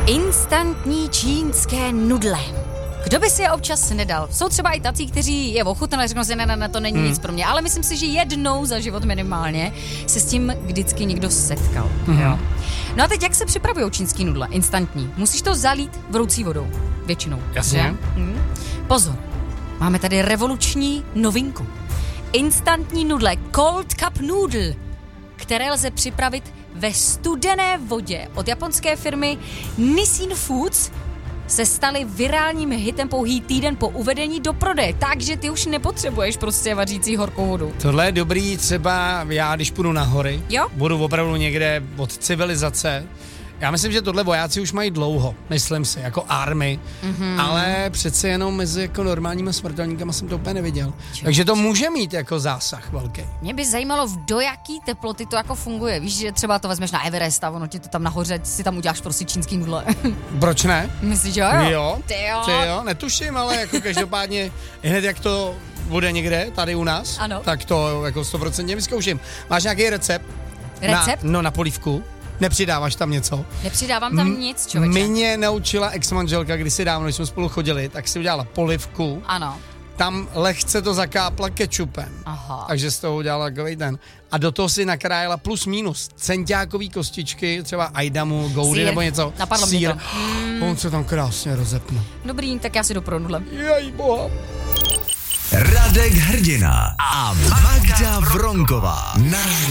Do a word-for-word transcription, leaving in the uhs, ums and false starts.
Instantní čínské nudle. Kdo by si je občas nedal? Jsou třeba i tací, kteří je ochutnali, řeknou si, ne, ne, ne, to není hmm. nic pro mě, ale myslím si, že jednou za život minimálně se s tím vždycky někdo setkal. Hmm. Jo. No a teď jak se připravují čínský nudle? Instantní. Musíš to zalít vroucí vodou. Většinou. Jasně. Hmm. Pozor, máme tady revoluční novinku. Instantní nudle, cold cup noodle, které lze připravit ve studené vodě od japonské firmy Nissin Foods, se staly virálním hitem pouhý týden po uvedení do prodeje, takže ty už nepotřebuješ prostě vařící horkou vodu. Tohle je dobrý třeba já, když půjdu na hory, jo? budu opravdu někde od civilizace. Já myslím, že tohle vojáci už mají dlouho, myslím si, jako army, mm-hmm. ale přece jenom mezi jako normálníma smrtelníkama jsem to úplně neviděl. Čo? Takže to může mít jako zásah velký. Mě by zajímalo, v do jaký teploty to jako funguje. Víš, že třeba to vezmeš na Everest a ono ti to tam nahoře, si tam uděláš prostě čínský nudle. Proč ne? Myslíš, že jo? Jo, ty jo. Ty jo, netuším, ale jako každopádně hned jak to bude někde tady u nás, ano. tak to jako sto procent vyzkouším. Máš nějaký recept? Recept? Na, no na polívku. Nepřidáváš tam něco? Nepřidávám tam M- nic, člověče. Mě naučila ex-manželka kdysi dávno, když jsme spolu chodili, tak si udělala polivku. Ano. Tam lehce to zakápla kečupem. Aha. Takže z toho udělala takový ten. A do toho si nakrájela plus minus centiákový kostičky, třeba ajdamu, goudy nebo něco. Napadlo sír. mě to. Mm. On se tam krásně rozepne. Dobrý, tak já si jdu pro nudle. Jej boha. Radek Hrdina a Magda Vronková.